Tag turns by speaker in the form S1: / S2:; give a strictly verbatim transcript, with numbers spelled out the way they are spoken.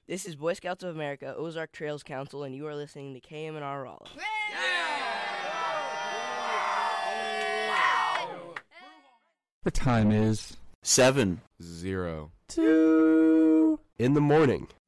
S1: This is Boy Scouts of America, Ozark Trails Council, and you are listening to K M N R Rolla.
S2: The time is
S3: Seven.
S4: Zero.
S2: two
S5: in the morning.